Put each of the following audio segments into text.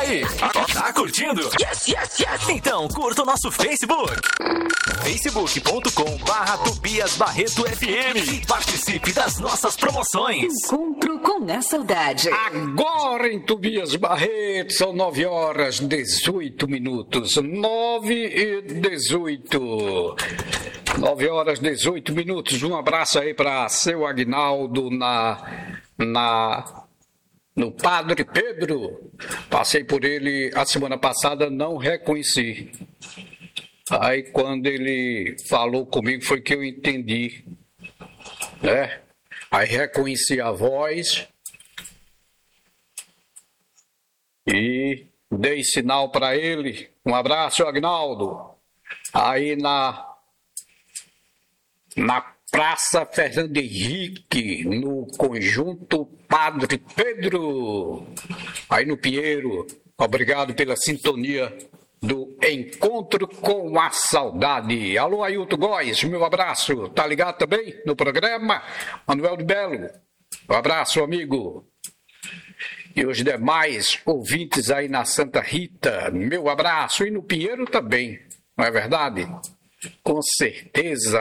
aí, tá curtindo? Yes, yes, yes! Então curta o nosso Facebook, facebook.com/Tobias Barreto FM e participe das nossas promoções. Encontro com a saudade. Agora em Tobias Barreto, são 9h18. 9h18. 9h18. Um abraço aí para seu Aguinaldo no Padre Pedro. Passei por ele a semana passada, não reconheci. Aí quando ele falou comigo foi que eu entendi, né? Aí reconheci a voz e dei sinal para ele. Um abraço, Aguinaldo. Aí na Praça Fernando Henrique, no conjunto Padre Pedro, aí no Pinheiro. Obrigado pela sintonia do Encontro com a Saudade. Alô, Ailton Góes, meu abraço. Tá ligado também no programa? Manuel de Belo, um abraço, amigo. E os demais ouvintes aí na Santa Rita, meu abraço. E no Pinheiro também, não é verdade? Com certeza.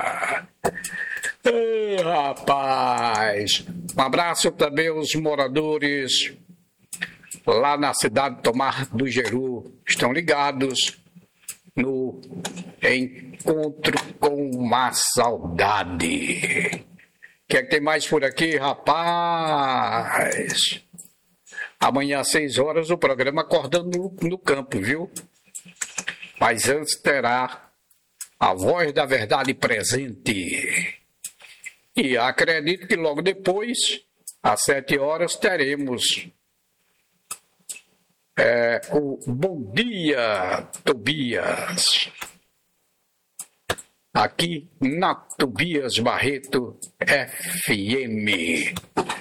Ei, rapaz. Um abraço também aos moradores lá na cidade de Tomar do Jeru. Estão ligados no Encontro com a Saudade. O que é que tem mais por aqui, rapaz? Amanhã às 6h o programa Acordando no Campo, viu? Mas antes terá a Voz da Verdade presente. E acredito que logo depois, às 7h, teremos o Bom Dia, Tobias. Aqui na Tobias Barreto FM.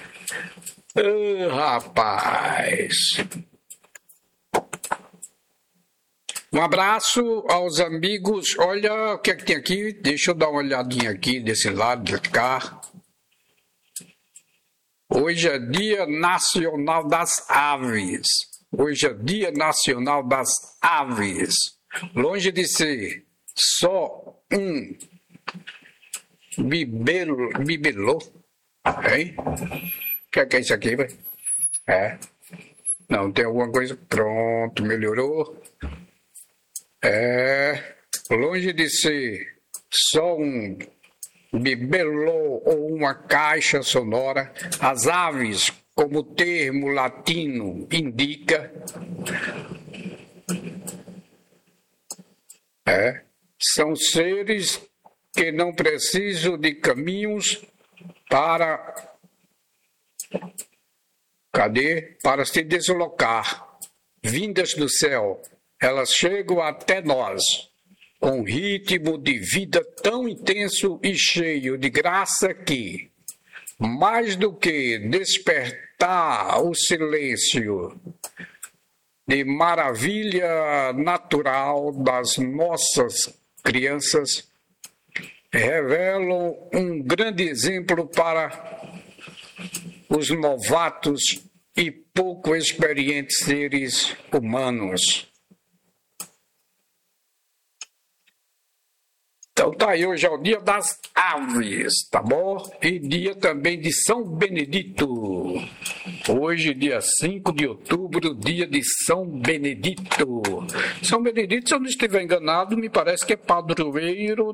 Rapaz. Um abraço aos amigos. Olha o que é que tem aqui. Deixa eu dar uma olhadinha aqui desse lado de cá. Hoje é Dia Nacional das Aves. Hoje é Dia Nacional das Aves. Longe de ser só um bibelô. Hein? O que é isso aqui, velho? Não, tem alguma coisa. Pronto, melhorou. Longe de ser só um bibelô ou uma caixa sonora, as aves, como o termo latino indica, são seres que não precisam de caminhos para se deslocar, vindas do céu. Elas chegam até nós com um ritmo de vida tão intenso e cheio de graça que, mais do que despertar o silêncio de maravilha natural das nossas crianças, revelam um grande exemplo para os novatos e pouco experientes seres humanos. Então tá aí, hoje é o Dia das Aves, tá bom? E dia também de São Benedito. Hoje, dia 5 de outubro, dia de São Benedito. São Benedito, se eu não estiver enganado, me parece que é padroeiro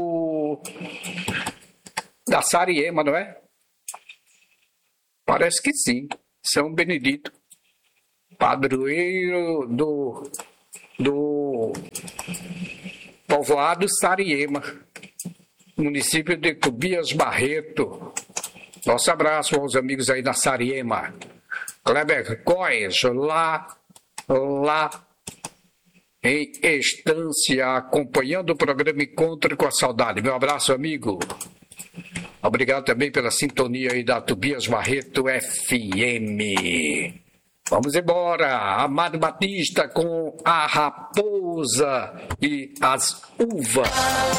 da Sariema, não é? Parece que sim, São Benedito. Padroeiro do povoado Sariema, município de Tobias Barreto. Nosso abraço aos amigos aí da Sariema. Kleber Góes, lá em Estância, acompanhando o programa Encontro com a Saudade. Meu abraço, amigo. Obrigado também pela sintonia aí da Tobias Barreto FM. Vamos embora, Amado Batista com a raposa e as uvas.